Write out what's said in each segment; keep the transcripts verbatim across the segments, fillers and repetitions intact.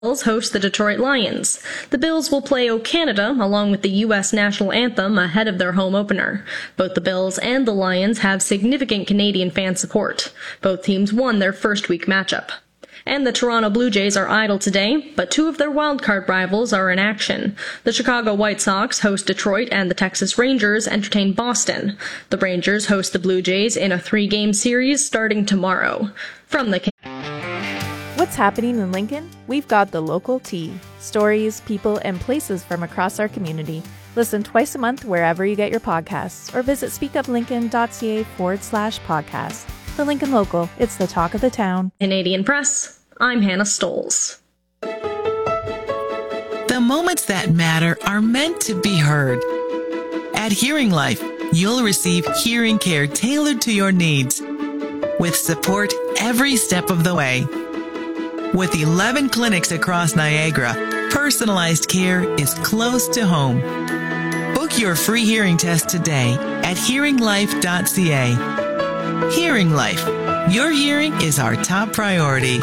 Bills host the Detroit Lions. The Bills will play O Canada along with the U S national anthem ahead of their home opener. Both the Bills and the Lions have significant Canadian fan support. Both teams won their first week matchup. And the Toronto Blue Jays are idle today, but two of their wildcard rivals are in action. The Chicago White Sox host Detroit, and the Texas Rangers entertain Boston. The Rangers host the Blue Jays in a three-game series starting tomorrow. From the What's happening in Lincoln? We've got the local tea. Stories, people, and places from across our community. Listen twice a month wherever you get your podcasts, or visit speakoflincoln.ca forward slash podcast. The Lincoln Local, it's the talk of the town. Canadian Press, I'm Hannah Stoles. The moments that matter are meant to be heard. At Hearing Life, you'll receive hearing care tailored to your needs, with support every step of the way. With eleven clinics across Niagara, personalized care is close to home. Book your free hearing test today at hearing life dot c a. Hearing Life. Your hearing is our top priority.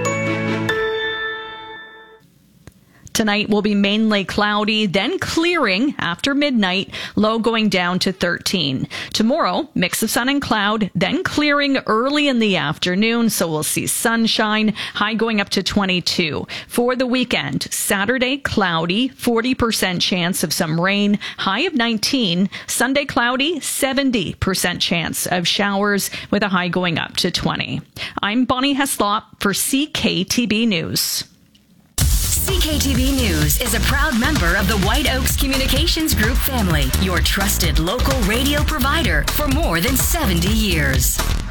Tonight will be mainly cloudy, then clearing after midnight, low going down to thirteen. Tomorrow, mix of sun and cloud, then clearing early in the afternoon, so we'll see sunshine, high going up to twenty-two. For the weekend, Saturday, cloudy, forty percent chance of some rain, high of nineteen. Sunday, cloudy, seventy percent chance of showers with a high going up to twenty. I'm Bonnie Heslop for C K T B News. C K T B News is a proud member of the White Oaks Communications Group family, your trusted local radio provider for more than seventy years.